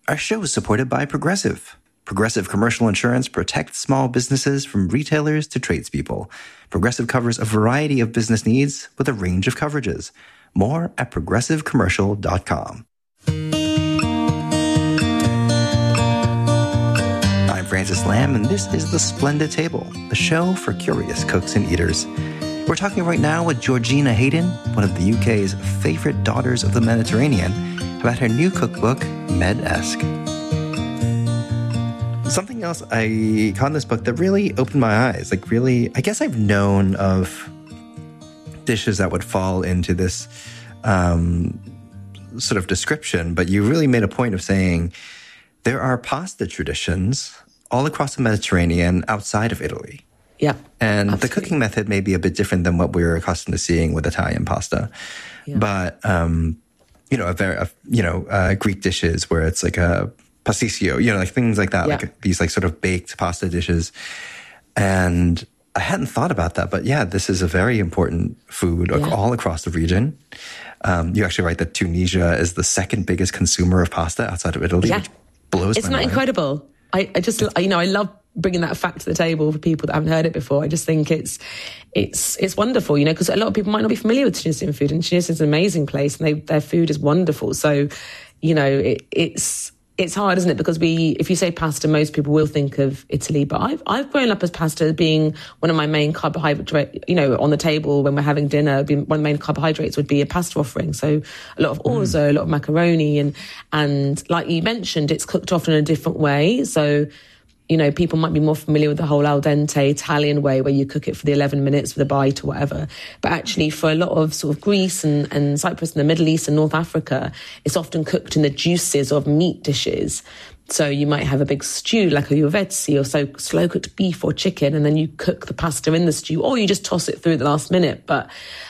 Our show is supported by Progressive. Progressive Commercial Insurance protects small businesses from retailers to tradespeople. Progressive covers a variety of business needs with a range of coverages. More at progressivecommercial.com. I'm Francis Lamb, and this is The Splendid Table, the show for curious cooks and eaters. We're talking right now with Georgina Hayden, one of the UK's favorite daughters of the Mediterranean, about her new cookbook, Med-esque. Something else I caught in this book that really opened my eyes, I guess I've known of dishes that would fall into this sort of description, but you really made a point of saying there are pasta traditions all across the Mediterranean outside of Italy. Yeah. And absolutely. The cooking method may be a bit different than what we're accustomed to seeing with Italian pasta. Yeah. But, Greek dishes where it's like a pasticcio, like things like that, like these like sort of baked pasta dishes. And I hadn't thought about that, but this is a very important food all across the region. You actually write that Tunisia is the second biggest consumer of pasta outside of Italy, which blows my mind. Isn't that incredible? I just, I love bringing that fact to the table for people that haven't heard it before. I just think it's wonderful, because a lot of people might not be familiar with Tunisian food, and Tunisia is an amazing place, and their food is wonderful. So, it's hard, isn't it? Because if you say pasta, most people will think of Italy. But I've grown up as pasta being one of my main carbohydrates. On the table when we're having dinner, one of the main carbohydrates would be a pasta offering. So a lot of orzo, a lot of macaroni, and like you mentioned, it's cooked often in a different way. So, people might be more familiar with the whole al dente Italian way where you cook it for the 11 minutes with a bite or whatever. But actually for a lot of sort of Greece and Cyprus and the Middle East and North Africa, it's often cooked in the juices of meat dishes. So you might have a big stew like a iovezzi or slow cooked beef or chicken, and then you cook the pasta in the stew, or you just toss it through at the last minute. But,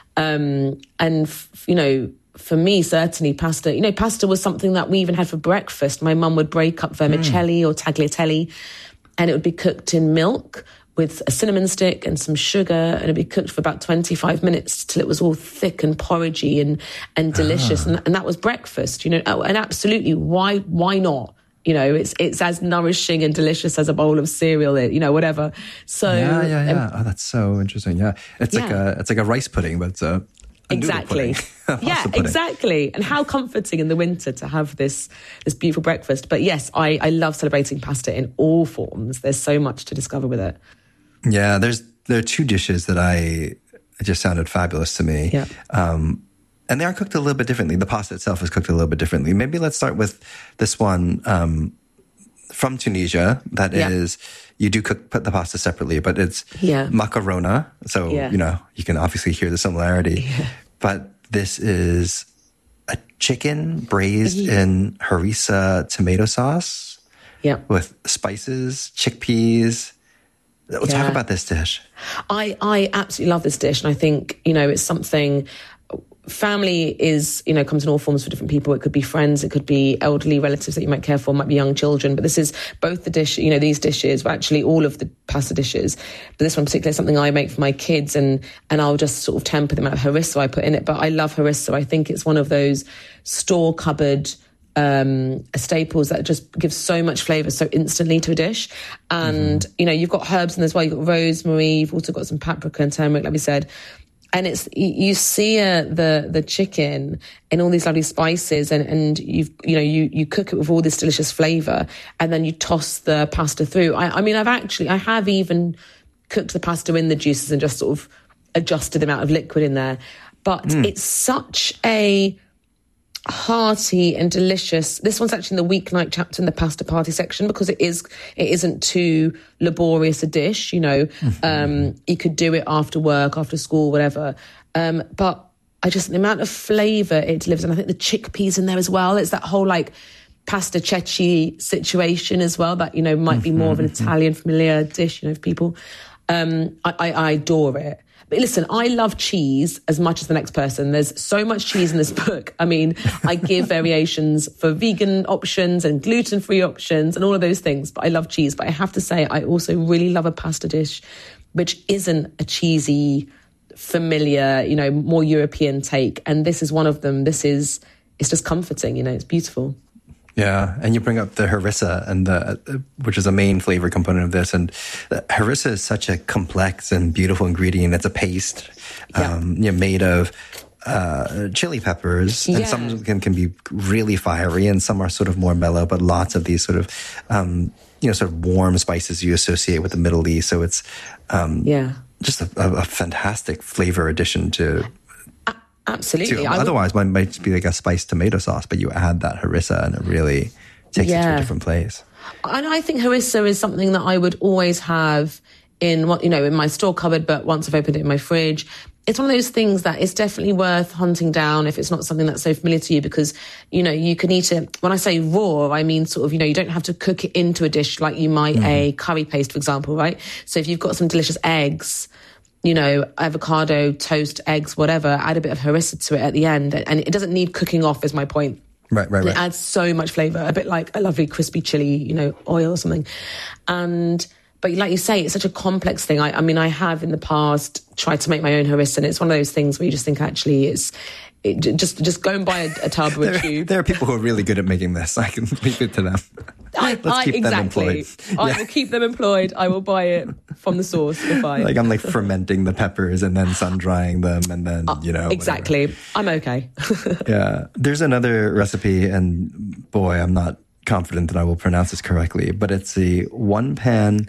for me, certainly pasta, pasta was something that we even had for breakfast. My mum would break up vermicelli or tagliatelle, and it would be cooked in milk with a cinnamon stick and some sugar, and it'd be cooked for about 25 minutes till it was all thick and porridgey and delicious. And that was breakfast, and absolutely, why not? It's as nourishing and delicious as a bowl of cereal, whatever. So oh, that's so interesting. Yeah, it's like a rice pudding, but it's exactly. Exactly. And how comforting in the winter to have this beautiful breakfast. But yes, I love celebrating pasta in all forms. There's so much to discover with it. Yeah, there are two dishes that it just sounded fabulous to me. Yeah. And they are cooked a little bit differently. The pasta itself is cooked a little bit differently. Maybe let's start with this one from Tunisia. That is, you do put the pasta separately, but it's macarona. So, you can obviously hear the similarity. Yeah. But this is a chicken braised in harissa tomato sauce with spices, chickpeas. Talk about this dish. I absolutely love this dish. And I think, it's something... Family is, comes in all forms for different people. It could be friends, it could be elderly relatives that you might care for, might be young children. But this is both the dish, these dishes, well, actually all of the pasta dishes. But this one particularly is something I make for my kids, and I'll just sort of temper them out of harissa I put in it. But I love harissa. I think it's one of those store cupboard staples that just gives so much flavour so instantly to a dish. And, you've got herbs in there as well. You've got rosemary, you've also got some paprika and turmeric, like we said. And you sear the chicken in all these lovely spices, and you cook it with all this delicious flavour, and then you toss the pasta through. I have even cooked the pasta in the juices and just sort of adjusted the amount of liquid in there. But it's such a hearty and delicious. This one's actually in the weeknight chapter in the pasta party section, because it isn't too laborious a dish. You could do it after work, after school, whatever. But the amount of flavour it delivers, and I think the chickpeas in there as well. It's that whole pasta ceci situation as well that might be more of an Italian familiar dish. For people. I adore it. But listen, I love cheese as much as the next person. There's so much cheese in this book. I give variations for vegan options and gluten-free options and all of those things, but I love cheese. But I have to say, I also really love a pasta dish which isn't a cheesy, familiar, more European take. And this is one of them. It's just comforting, it's beautiful. Yeah, and you bring up the harissa, and which is a main flavor component of this. And harissa is such a complex and beautiful ingredient. It's a paste made of chili peppers, and some can be really fiery, and some are sort of more mellow. But lots of these sort of sort of warm spices you associate with the Middle East. So it's just a fantastic flavor addition to. Absolutely. Otherwise, it might be like a spiced tomato sauce, but you add that harissa and it really takes it to a different place. And I think harissa is something that I would always have in my store cupboard, but once I've opened it in my fridge, it's one of those things that it's definitely worth hunting down if it's not something that's so familiar to you, because, you can eat it. When I say raw, I mean sort of, you don't have to cook it into a dish like you might a curry paste, for example, right? So if you've got some delicious eggs, avocado, toast, eggs, whatever, add a bit of harissa to it at the end. And it doesn't need cooking off, is my point. Right. It adds so much flavour, a bit like a lovely crispy chili, oil or something. But like you say, it's such a complex thing. I mean, I have in the past tried to make my own harissa, and it's one of those things where you just think actually just go and buy a tub or a tube. There are people who are really good at making this. I can leave it to them. Let's keep them employed. I will keep them employed. I will buy it from the source. I'm like fermenting the peppers and then sun drying them, and then exactly. Whatever. I'm okay. Yeah, there's another recipe, and boy, I'm not confident that I will pronounce this correctly, but it's the one pan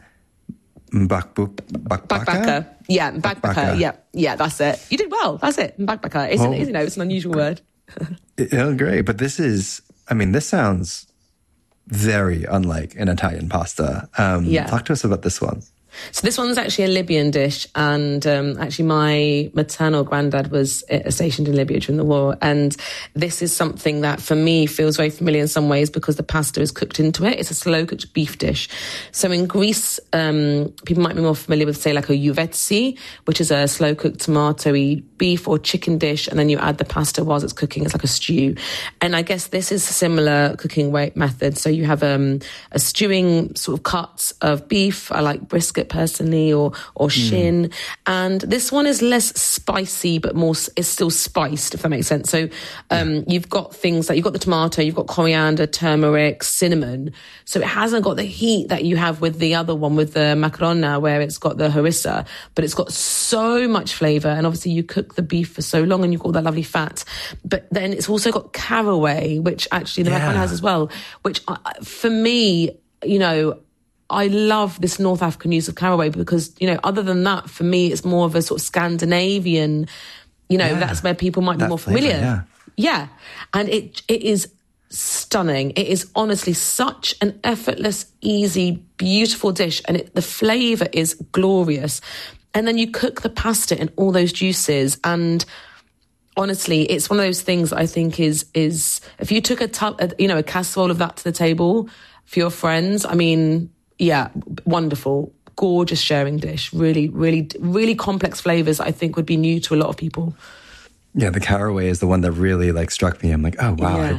bakbaka. Yeah, bakbaka. Yeah, that's it. You did well. That's it. Bakbaka. It's an unusual word. Great. But this sounds very unlike an Italian pasta. Talk to us about this one. So this one's actually a Libyan dish, and actually my maternal granddad was stationed in Libya during the war, and this is something that for me feels very familiar in some ways because the pasta is cooked into it. It's a slow-cooked beef dish. So in Greece, people might be more familiar with, say, like a uvetsi, which is a slow-cooked tomatoey beef or chicken dish, and then you add the pasta whilst it's cooking. It's like a stew. And I guess this is a similar cooking method. So you have a stewing sort of cuts of beef. I like brisket personally, or shin, and this one is less spicy but more is still spiced, if that makes sense. So you've got things like you've got the tomato, you've got coriander, turmeric, cinnamon, so it hasn't got the heat that you have with the other one, with the macarona, where it's got the harissa, but it's got so much flavour. And obviously you cook the beef for so long and you've got all that lovely fat, but then it's also got caraway, which actually the macarona has as well, which for me, I love this North African use of caraway because, other than that, for me, it's more of a sort of Scandinavian, that's where people might be more familiar. Yeah. And it is stunning. It is honestly such an effortless, easy, beautiful dish. And the flavour is glorious. And then you cook the pasta in all those juices. And honestly, it's one of those things that I think is if you took a casserole of that to the table for your friends, wonderful, gorgeous sharing dish. Really, really, really complex flavors I think would be new to a lot of people. Yeah, the caraway is the one that really struck me. I'm like, oh wow.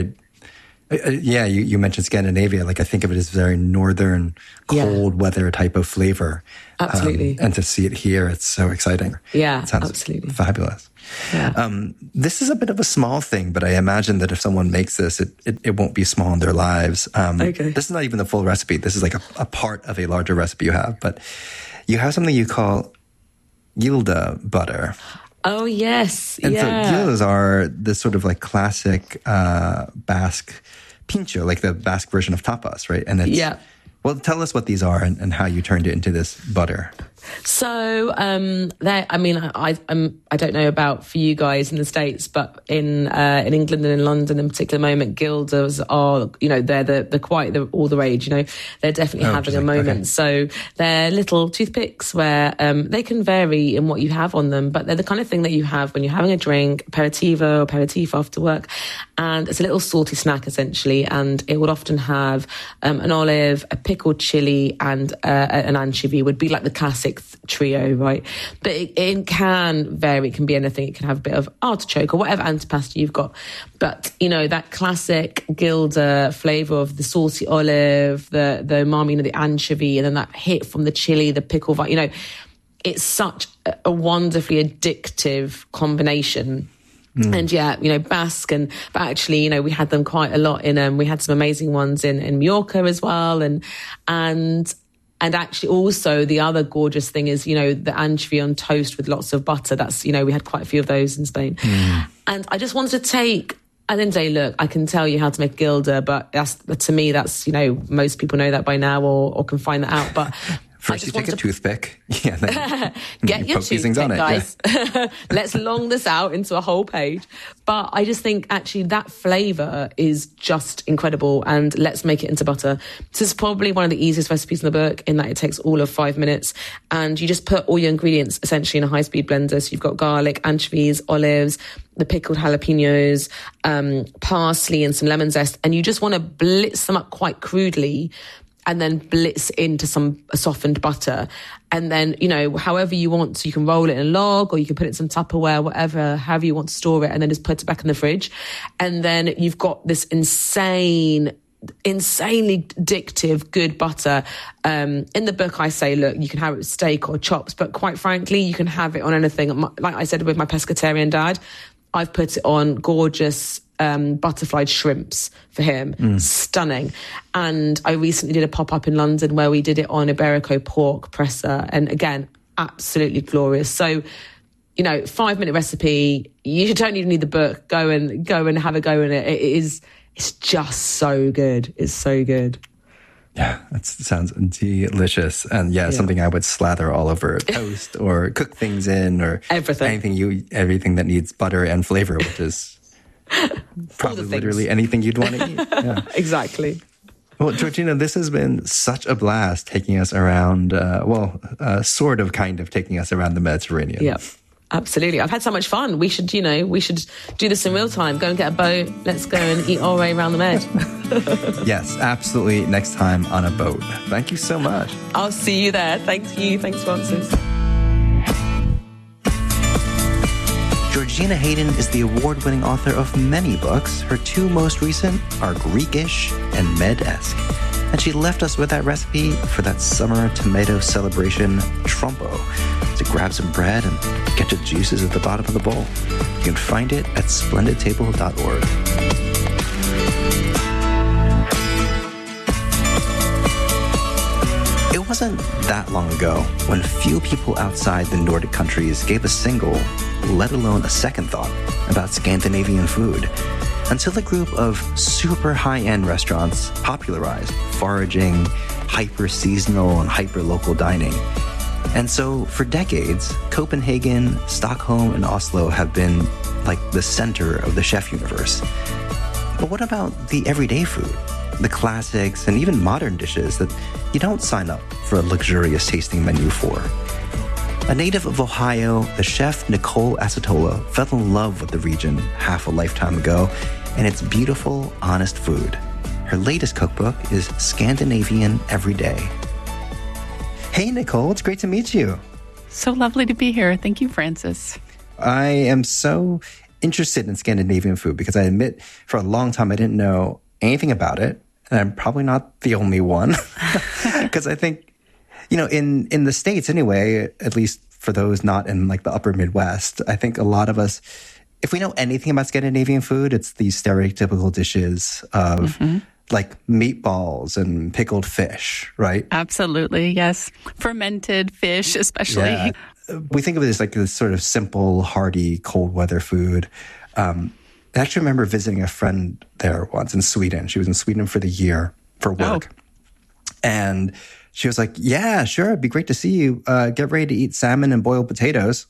You mentioned Scandinavia. I think of it as very northern, cold weather type of flavor. Absolutely. And to see it here, it's so exciting. Yeah, it sounds absolutely fabulous. Yeah. This is a bit of a small thing, but I imagine that if someone makes this, it won't be small in their lives. Okay. This is not even the full recipe. This is like a part of a larger recipe you have. But you have something you call Gilda butter. Oh, yes. And so gildas are this sort of classic Basque pincho, like the Basque version of tapas, right? And it's, well, tell us what these are and how you turned it into this butter. So, I don't know about for you guys in the States, but in England and in London in particular moment, gildas are, they're quite all the rage, they're definitely having a moment. Okay. So they're little toothpicks where they can vary in what you have on them, but they're the kind of thing that you have when you're having a drink, aperitivo or aperitif after work. And it's a little salty snack essentially. And it would often have an olive, a pickled chili and an anchovy would be like the classic trio, right? But it can vary. It can be anything. It can have a bit of artichoke or whatever antipasta you've got. But, that classic Gilda flavour of the salty olive, the umami, the anchovy, and then that hit from the chili, the pickle, it's such a wonderfully addictive combination. And Basque, but actually, we had them quite a lot we had some amazing ones in Mallorca as well. And actually also the other gorgeous thing is, the anchovy on toast with lots of butter. That's, we had quite a few of those in Spain. And I just wanted to take, at the end of the day, look, I can tell you how to make gilda, but to me, that's, most people know that by now or can find that out. But first you take a toothpick. Yeah, then get your toothpick, guys. Yeah. Let's long this out into a whole page. But I just think actually that flavour is just incredible, and let's make it into butter. This is probably one of the easiest recipes in the book, in that it takes all of 5 minutes, and you just put all your ingredients essentially in a high-speed blender. So you've got garlic, anchovies, olives, the pickled jalapenos, parsley and some lemon zest, and you just want to blitz them up quite crudely and then blitz into some softened butter. And then, however you want, so you can roll it in a log or you can put it in some Tupperware, however you want to store it, and then just put it back in the fridge. And then you've got this insanely addictive, good butter. In the book, I say, look, you can have it with steak or chops, but quite frankly, you can have it on anything. Like I said with my pescatarian dad, I've put it on gorgeous butterflied shrimps for him. Stunning. And I recently did a pop-up in London where we did it on Iberico pork presser, and again, absolutely glorious. So 5-minute recipe, you don't even need the book. Go and have a go in it. It's just so good. It's so good. Yeah, that sounds delicious. And something I would slather all over toast or cook things in, or everything that needs butter and flavor, which is probably literally anything you'd want to eat. Yeah. Exactly. Well, Georgina, this has been such a blast taking us around, kind of taking us around the Mediterranean. Yep. Absolutely. I've had so much fun. We should do this in real time. Go and get a boat. Let's go and eat our way around the Med. Yes, absolutely. Next time on a boat. Thank you so much. I'll see you there. Thank you. Thanks, Francis. Georgina Hayden is the award-winning author of many books. Her 2 most recent are Greekish and Med-esque. And she left us with that recipe for that summer tomato celebration, trompo. So grab some bread and get the juices at the bottom of the bowl. You can find it at splendidtable.org. It wasn't that long ago when few people outside the Nordic countries gave a single, let alone a second thought about Scandinavian food, until a group of super high-end restaurants popularized foraging, hyper-seasonal and hyper-local dining. And so for decades, Copenhagen, Stockholm, and Oslo have been like the center of the chef universe. But what about the everyday food? The classics and even modern dishes that you don't sign up for a luxurious tasting menu for. A native of Ohio, the chef Nicole Acetola fell in love with the region half a lifetime ago and its beautiful, honest food. Her latest cookbook is Scandinavian Everyday. Hey, Nicole, it's great to meet you. So lovely to be here. Thank you, Francis. I am so interested in Scandinavian food because I admit for a long time I didn't know anything about it. And I'm probably not the only one. Because I think, in the States anyway, at least for those not in like the upper Midwest, I think a lot of us, if we know anything about Scandinavian food, it's these stereotypical dishes of like meatballs and pickled fish, right? Absolutely, yes. Fermented fish, especially. Yeah. We think of it as like this sort of simple, hearty, cold weather food. I actually remember visiting a friend there once in Sweden. She was in Sweden for the year for work. Oh. And she was like, yeah, sure, it'd be great to see you. Get ready to eat salmon and boiled potatoes.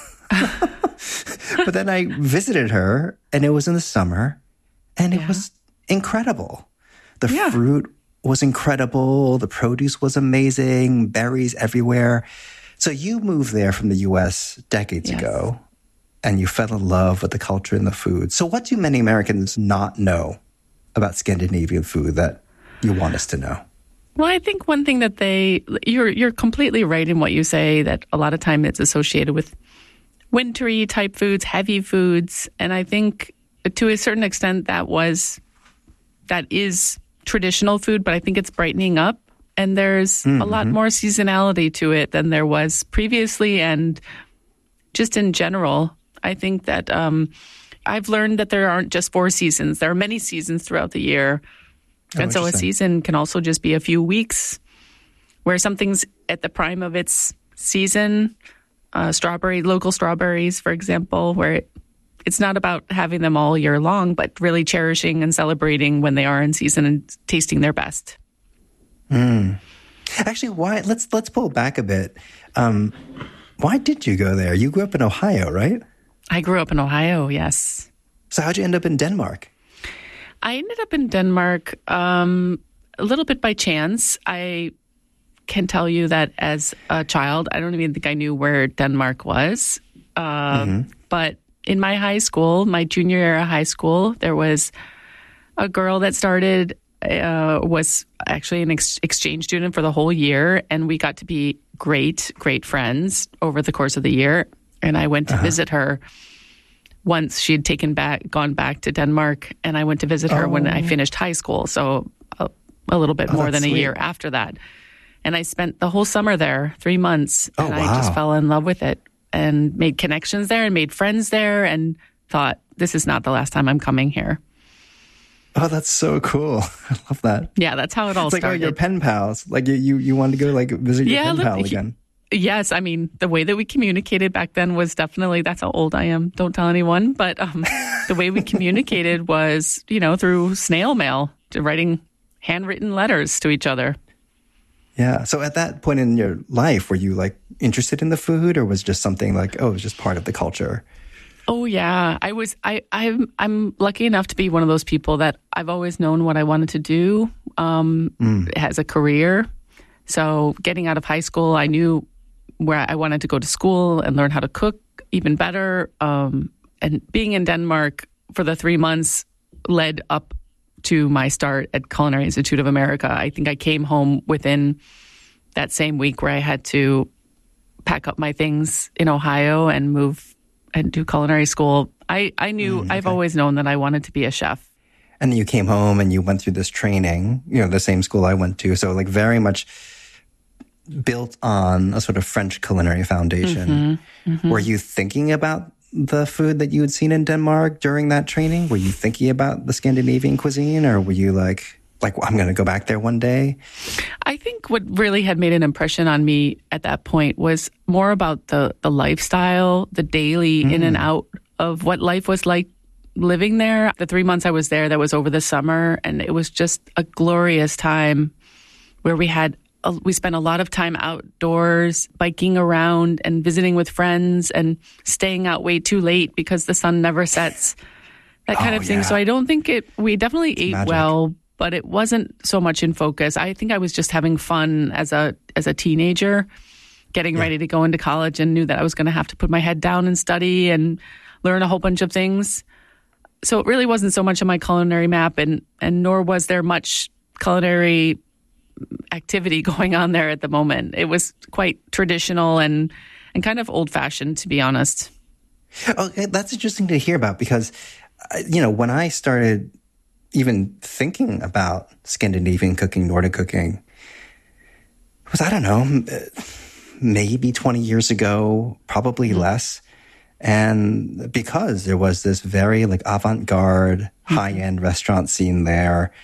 But then I visited her, and it was in the summer, and it was incredible. The fruit was incredible. The produce was amazing. Berries everywhere. So you moved there from the U.S. decades ago, and you fell in love with the culture and the food. So what do many Americans not know about Scandinavian food that you want us to know? Well, I think one thing that you're completely right in what you say, that a lot of time it's associated with wintry type foods, heavy foods. And I think to a certain extent that is traditional food, but I think it's brightening up. And there's a lot more seasonality to it than there was previously. And just in general, I think that, I've learned that there aren't just 4 seasons. There are many seasons throughout the year. And so a season can also just be a few weeks where something's at the prime of its season. Local strawberries, for example, where it's not about having them all year long, but really cherishing and celebrating when they are in season and tasting their best. Actually, why? Let's pull back a bit. Why did you go there? You grew up in Ohio, right? I grew up in Ohio, yes. So how'd you end up in Denmark? I ended up in Denmark a little bit by chance. I can tell you that as a child, I don't even think I knew where Denmark was. But in my high school, my junior year of high school, there was a girl that started, was actually an exchange student for the whole year. And we got to be great friends over the course of the year. And I went to visit her once she had gone back to Denmark. And I went to visit her when I finished high school. So a little bit more than a year after that. And I spent the whole summer there, 3 months. And I just fell in love with it and made connections there and made friends there and thought, this is not the last time I'm coming here. Oh, that's so cool. I love that. Yeah, that's how it all started. It's like, your pen pals. Like you wanted to go visit your pen pal again. Yes, I mean, the way that we communicated back then was definitely, that's how old I am. Don't tell anyone. But the way we communicated was, through snail mail, writing handwritten letters to each other. Yeah. So at that point in your life, were you interested in the food, or was just something it was just part of the culture? Oh yeah, I was. I'm lucky enough to be one of those people that I've always known what I wanted to do as a career. So getting out of high school, I knew where I wanted to go to school and learn how to cook even better. And being in Denmark for the 3 months led up to my start at Culinary Institute of America. I think I came home within that same week where I had to pack up my things in Ohio and move and do culinary school. I knew, I've always known that I wanted to be a chef. And then you came home and you went through this training, the same school I went to. So very much built on a sort of French culinary foundation. Were you thinking about the food that you had seen in Denmark during that training? Were you thinking about the Scandinavian cuisine, or were you like I'm going to go back there one day? I think what really had made an impression on me at that point was more about the lifestyle, the daily in and out of what life was like living there. The 3 months I was there, that was over the summer, and it was just a glorious time where we spent a lot of time outdoors, biking around and visiting with friends and staying out way too late because the sun never sets, that kind of thing. So I don't think we definitely ate magic. Well, but it wasn't so much in focus. I think I was just having fun as a teenager, getting ready to go into college, and knew that I was going to have to put my head down and study and learn a whole bunch of things. So it really wasn't so much on my culinary map, and nor was there much culinary activity going on there at the moment. It was quite traditional and kind of old-fashioned, to be honest. Okay, that's interesting to hear about because, when I started even thinking about Scandinavian cooking, Nordic cooking, it was, I don't know, maybe 20 years ago, probably less. And because there was this very avant-garde, high-end restaurant scene there,